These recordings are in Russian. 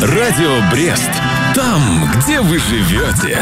Радио Брест. Там, где вы живете.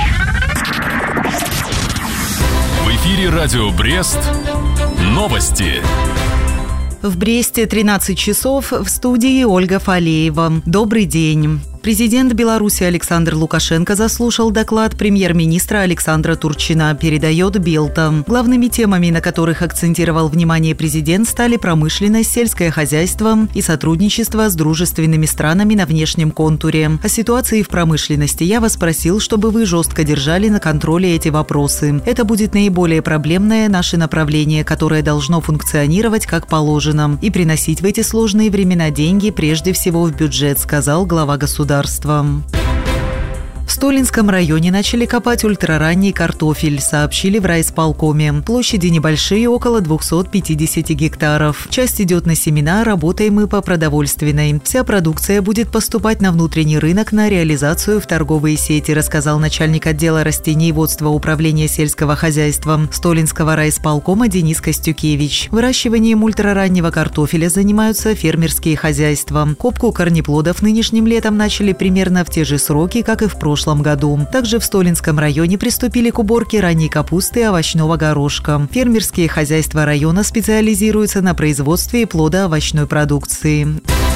В эфире Радио Брест. Новости. В Бресте 13 часов, в студии Ольга Фалеева. Добрый день. Президент Беларуси Александр Лукашенко заслушал доклад премьер-министра Александра Турчина, передает Белта. Главными темами, на которых акцентировал внимание президент, стали промышленность, сельское хозяйство и сотрудничество с дружественными странами на внешнем контуре. О ситуации в промышленности я вас просил, чтобы вы жестко держали на контроле эти вопросы. Это будет наиболее проблемное наше направление, которое должно функционировать как положено и приносить в эти сложные времена деньги прежде всего в бюджет, сказал глава государства. В Столинском районе начали копать ультраранний картофель, сообщили в райисполкоме. Площади небольшие, около 250 гектаров. Часть идет на семена, работаем мы по продовольственной. Вся продукция будет поступать на внутренний рынок на реализацию в торговые сети, рассказал начальник отдела растениеводства Управления сельского хозяйства Столинского райисполкома Денис Костюкевич. Выращиванием ультрараннего картофеля занимаются фермерские хозяйства. Копку корнеплодов нынешним летом начали примерно в те же сроки, как и в прошлом году. Также в Столинском районе приступили к уборке ранней капусты и овощного горошка. Фермерские хозяйства района специализируются на производстве плодоовощной продукции.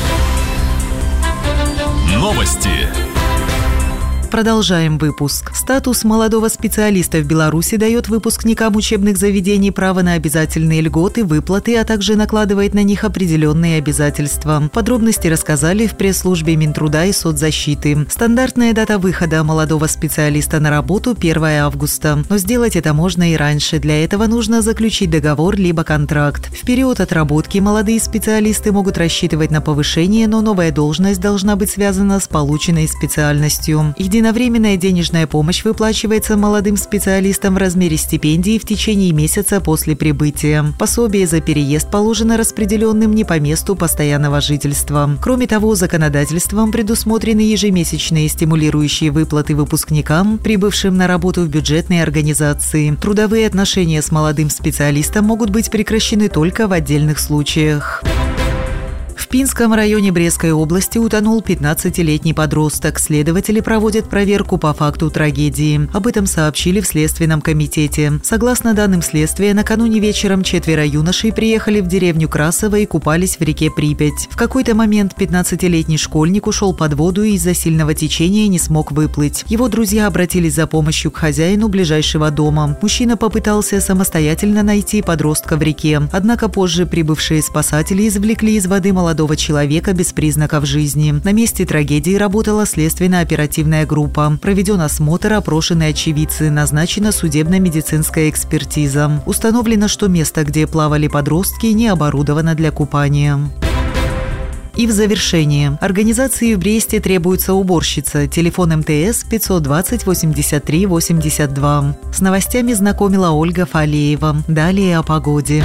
Новости. Продолжаем выпуск. Статус молодого специалиста в Беларуси дает выпускникам учебных заведений право на обязательные льготы, выплаты, а также накладывает на них определенные обязательства. Подробности рассказали в пресс-службе Минтруда и соцзащиты. Стандартная дата выхода молодого специалиста на работу – 1 августа. Но сделать это можно и раньше. Для этого нужно заключить договор либо контракт. В период отработки молодые специалисты могут рассчитывать на повышение, но новая должность должна быть связана с полученной специальностью. Единовременная денежная помощь выплачивается молодым специалистам в размере стипендии в течение месяца после прибытия. Пособие за переезд положено распределенным не по месту постоянного жительства. Кроме того, законодательством предусмотрены ежемесячные стимулирующие выплаты выпускникам, прибывшим на работу в бюджетные организации. Трудовые отношения с молодым специалистом могут быть прекращены только в отдельных случаях. В Пинском районе Брестской области утонул 15-летний подросток. Следователи проводят проверку по факту трагедии. Об этом сообщили в Следственном комитете. Согласно данным следствия, накануне вечером 4 юношей приехали в деревню Красово и купались в реке Припять. В какой-то момент 15-летний школьник ушел под воду и из-за сильного течения не смог выплыть. Его друзья обратились за помощью к хозяину ближайшего дома. Мужчина попытался самостоятельно найти подростка в реке. Однако позже прибывшие спасатели извлекли из воды молодого человека без признаков жизни. На месте трагедии работала следственно-оперативная группа. Проведен осмотр, опрошены очевидцы, назначена судебно-медицинская экспертиза. Установлено, что место, где плавали подростки, не оборудовано для купания. И в завершение. Организации в Бресте требуется уборщица. Телефон МТС 520 83 82. С новостями знакомила Ольга Фалеева. Далее о погоде.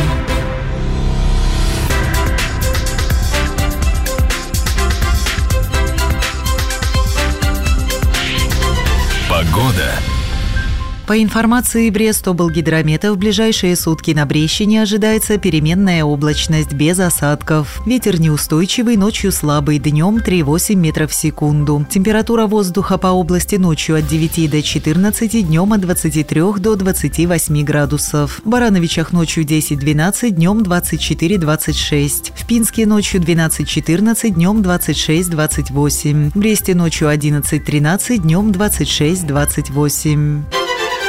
Погода. По информации Брестоблгидромета, в ближайшие сутки на Брещине ожидается переменная облачность без осадков. Ветер неустойчивый, ночью слабый, днем 3,8 метров в секунду. Температура воздуха по области ночью от 9 до 14, днем от 23 до 28 градусов. В Барановичах ночью 10-12, днем 24-26. В Пинске ночью 12-14, днем 26-28. В Бресте ночью 11-13, днем 26-28.